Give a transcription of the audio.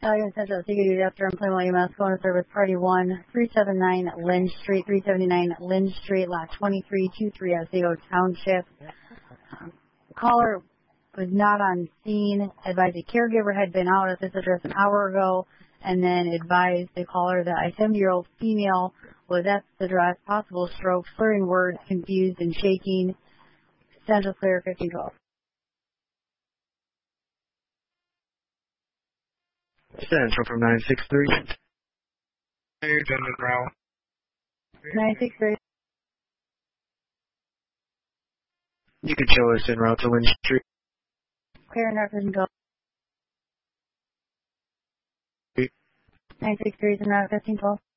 Italian Central Security after employment UMass phone service party 1, 379 Lynn Street, 379 Lynn Street, lot 2323, Otsego Township. Caller was not on scene, advised a caregiver had been out at this address an hour ago, and then advised the caller that a 70-year-old female was at the address, possible stroke, slurring words, confused and shaking. Central clear 1512. Central from 963. Hey, Denver Brown. 963. You could show us en route to Lynn Street. Clear and reference go. 963 is en route 1512.